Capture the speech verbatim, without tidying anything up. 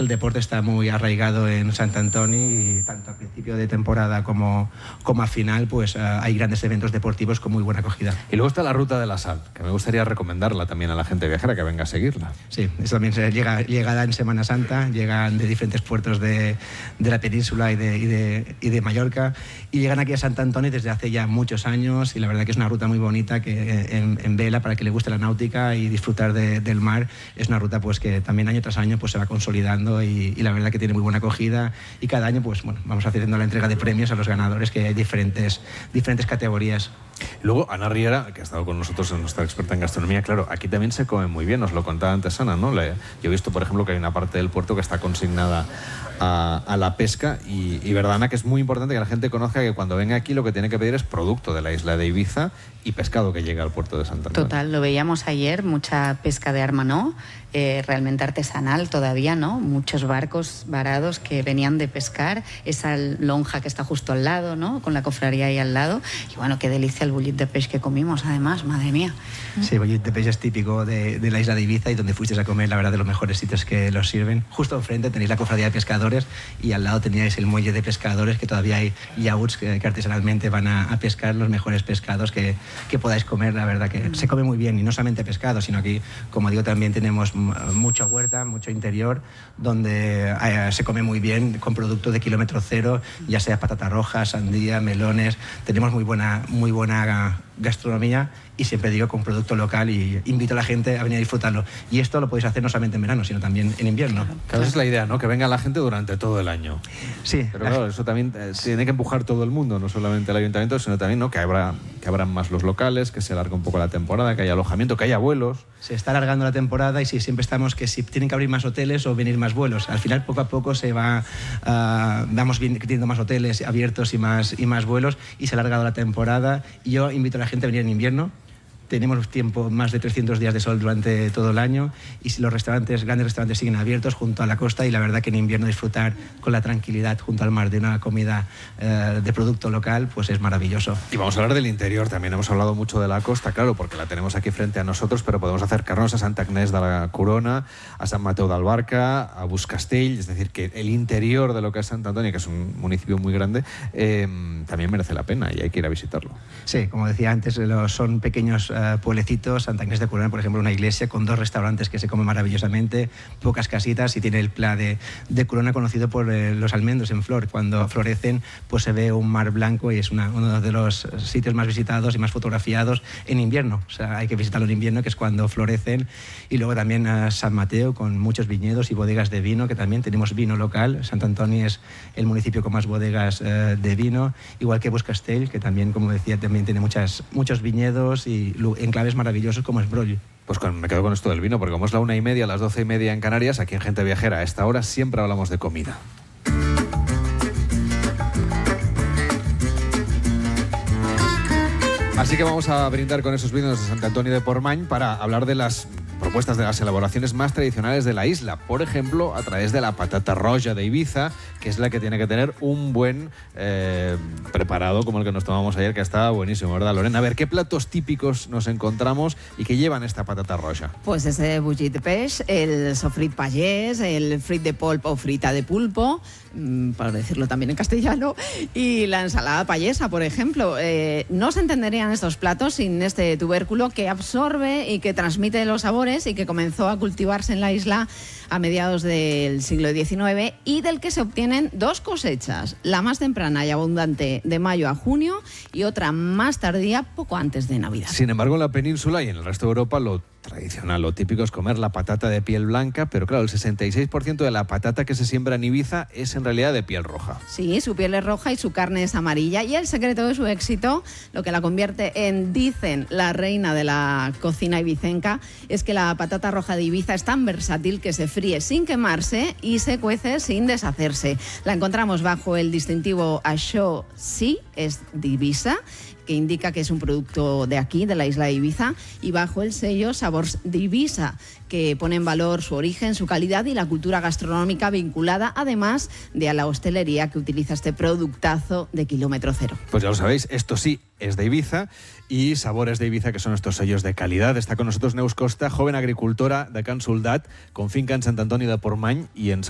que el deporte está muy arraigado en Sant Antoni y tanto a principio de temporada como, como a final, pues uh, hay grandes eventos deportivos con muy buena acogida. Y luego está la Ruta de la Sal, que me gustaría recomendarla también a la gente viajera que venga a seguirla. Sí, eso también se llega, llegada en Semana Santa, llegan de diferentes puertos de, de la península y de, y, de, y de Mallorca, y llegan aquí a Sant Antoni desde hace ya muchos años, y la verdad que es una ruta muy bonita que en, en vela, para que le guste la náutica y disfrutar de, del mar. Es una ruta pues que también año tras año pues se va consolidando y, y la verdad que tiene muy buena acogida, y cada año pues bueno, vamos haciendo la entrega de premios a los ganadores, que hay diferentes, diferentes categorías. Luego, Ana Riera, que ha estado con nosotros, nuestra experta en gastronomía, claro, aquí también se come muy bien, nos lo contaba antes Ana, ¿no? Le, yo he visto, por ejemplo, que hay una parte del puerto que está consignada a, a la pesca y, y verdad, Ana, que es muy importante que la gente conozca que cuando venga aquí lo que tiene que pedir es producto de la isla de Ibiza y pescado que llega al puerto de Sant Antoni. Total, lo veíamos ayer, mucha pesca de armanó, eh, realmente artesanal todavía, ¿no? Muchos barcos varados que venían de pescar, esa lonja que está justo al lado, ¿no? Con la cofradía ahí al lado, y bueno, qué delicia el bullit de peix que comimos, además, madre mía. Sí, el bullit de peix es típico de, de la isla de Ibiza, y donde fuisteis a comer, la verdad, de los mejores sitios que los sirven. Justo enfrente tenéis la cofradía de pescadores y al lado teníais el muelle de pescadores, que todavía hay yachts que, que artesanalmente van a, a pescar los mejores pescados que, que podáis comer. La verdad que se come muy bien, y no solamente pescado, sino aquí, como digo, también tenemos mucha huerta, mucho interior, donde eh, se come muy bien con productos de kilómetro cero, ya sea patata roja, sandía, melones. Tenemos muy buena, muy buena gastronomía, y siempre digo con producto local, y invito a la gente a venir a disfrutarlo. Y esto lo podéis hacer no solamente en verano, sino también en invierno. Claro, esa es la idea, ¿no? Que venga la gente durante todo el año. Sí. Pero claro, eso también eh, tiene que empujar todo el mundo, no solamente el ayuntamiento, sino también, ¿no? que habrá que abran más los locales, que se alargue un poco la temporada, que haya alojamiento, que haya vuelos. Se está alargando la temporada, y sí, siempre estamos que si tienen que abrir más hoteles o venir más vuelos. Al final, poco a poco se va, uh, vamos teniendo más hoteles abiertos y más, y más vuelos, y se ha alargado la temporada. Y yo invito a la gente a venir en invierno. Tenemos tiempo, más de trescientos días de sol durante todo el año, y si los restaurantes, grandes restaurantes siguen abiertos junto a la costa, y la verdad que en invierno disfrutar con la tranquilidad junto al mar de una comida eh, de producto local, pues es maravilloso. Y vamos a hablar del interior también. Hemos hablado mucho de la costa, claro, porque la tenemos aquí frente a nosotros, pero podemos acercarnos a Santa Agnès de la Corona, a San Mateu d'Albarca, a Buscastell, es decir, que el interior de lo que es Sant Antoni, que es un municipio muy grande, eh, también merece la pena y hay que ir a visitarlo. Sí, como decía antes, los, son pequeños uh, pueblecitos. Santa Agnès de Corona, por ejemplo, una iglesia con dos restaurantes que se comen maravillosamente, pocas casitas, y tiene el Pla de, de Corona, conocido por eh, los almendros en flor. Cuando florecen, pues se ve un mar blanco, y es una, uno de los sitios más visitados y más fotografiados en invierno. O sea, hay que visitarlo en invierno, que es cuando florecen. Y luego también a San Mateu, con muchos viñedos y bodegas de vino, que también tenemos vino local. Sant Antoni es el municipio con más bodegas eh, de vino, igual que Buscastell, que también, como decía, también tiene muchas, muchos viñedos y enclaves maravillosos como es Broll. Pues con, me quedo con esto del vino, porque como es la una y media, las doce y media en Canarias, aquí en Gente Viajera a esta hora siempre hablamos de comida. Así que vamos a brindar con esos vinos de Sant Antoni de Portmany para hablar de las propuestas de las elaboraciones más tradicionales de la isla. Por ejemplo, a través de la patata roja de Ibiza, que es la que tiene que tener un buen eh, preparado, como el que nos tomamos ayer, que estaba buenísimo, ¿verdad, Lorena? A ver, ¿qué platos típicos nos encontramos y que llevan esta patata roja? Pues ese bullit de peix, el sofrit pagès, el frit de polp o frita de pulpo, mmm, para decirlo también en castellano, y la ensalada payesa, por ejemplo. Eh, no se entenderían estos platos sin este tubérculo que absorbe y que transmite los sabores, y que comenzó a cultivarse en la isla a mediados del siglo diecinueve, y del que se obtienen dos cosechas, la más temprana y abundante de mayo a junio, y otra más tardía poco antes de Navidad. Sin embargo, en la península y en el resto de Europa lo tradicional, lo típico es comer la patata de piel blanca, pero claro, el sesenta y seis por ciento de la patata que se siembra en Ibiza es en realidad de piel roja. Sí, su piel es roja y su carne es amarilla, y el secreto de su éxito, lo que la convierte en, dicen, la reina de la cocina ibicenca, es que la patata roja de Ibiza es tan versátil que se fríe sin quemarse y se cuece sin deshacerse. La encontramos bajo el distintivo Això sí es d'Ibiza, que indica que es un producto de aquí, de la isla de Ibiza, y bajo el sello Sabors d'Ibiza, que pone en valor su origen, su calidad y la cultura gastronómica vinculada, además de a la hostelería que utiliza este productazo de kilómetro cero. Pues ya lo sabéis, esto sí es de Ibiza, y Sabores de Ibiza, que son estos sellos de calidad. Está con nosotros Neus Costa, joven agricultora de Can Soldat, con finca en Sant Antoni de Portmany y en